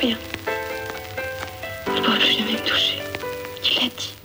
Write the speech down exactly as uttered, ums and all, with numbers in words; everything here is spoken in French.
rien. Je pourrais plus jamais me toucher. Tu l'as dit.